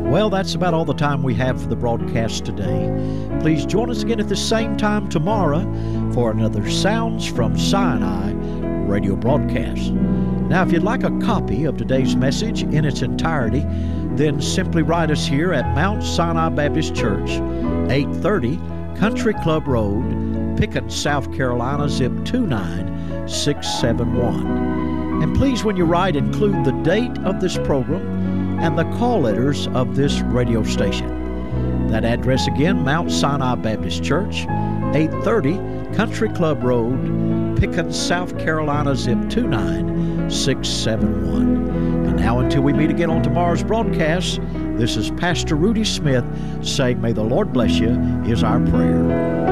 Well, that's about all the time we have for the broadcast today. Please join us again at the same time tomorrow for another Sounds from Sinai radio broadcast. Now, if you'd like a copy of today's message in its entirety, then simply write us here at Mount Sinai Baptist Church, 830 Country Club Road, Pickens, South Carolina, zip 29671. And please, when you write, include the date of this program and the call letters of this radio station. That address again, Mount Sinai Baptist Church, 830 Country Club Road, Pickens, South Carolina, zip 29671. And now, until we meet again on tomorrow's broadcast, this is Pastor Rudy Smith saying, may the Lord bless you, is our prayer.